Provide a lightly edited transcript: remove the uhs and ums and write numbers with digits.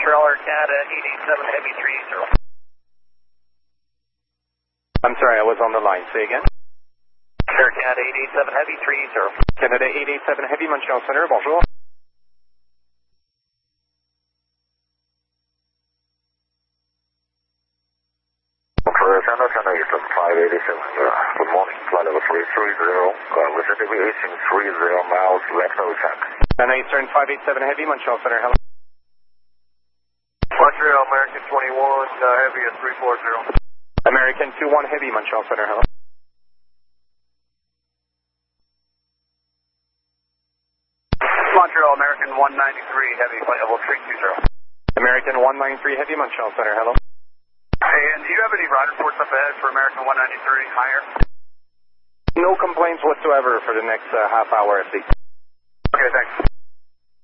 Montreal Arcata 887 Heavy 30. I'm sorry, I was on the line. Say again. Arcata 887 Heavy 30. Canada 887 Heavy, Montreal Center, bonjour. Center Eastern 587, good morning, flight level 330, visit aviation 30 miles left of track. Canada Eastern 587 Heavy, Montreal Center, hello. Montreal American 21 Heavy at 340. American 21 Heavy, Montreal Center, hello. Montreal American 193 Heavy, flight level 320. American 193 Heavy, Montreal Center, hello. And do you have any ride reports up ahead for American 193 higher? No complaints whatsoever for the next half hour at least. Okay, thanks.